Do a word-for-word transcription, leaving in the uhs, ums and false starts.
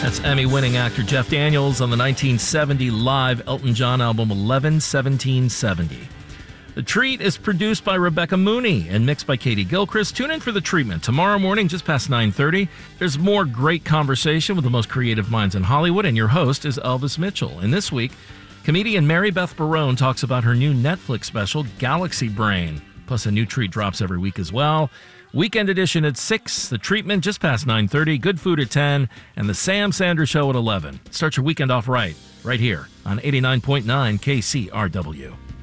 That's Emmy-winning actor Jeff Daniels on the nineteen seventy live Elton John album eleven seventeen seventy. The Treat is produced by Rebecca Mooney and mixed by Katie Gilchrist. Tune in for The Treatment tomorrow morning just past nine thirty. There's more great conversation with the most creative minds in Hollywood, and your host is Elvis Mitchell. And this week, comedian Mary Beth Barone talks about her new Netflix special, Galaxy Brain. Plus, a new treat drops every week as well. Weekend edition at six, The Treatment just past nine thirty, Good Food at ten, and The Sam Sanders Show at eleven. Start your weekend off right, right here on eighty-nine point nine K C R W.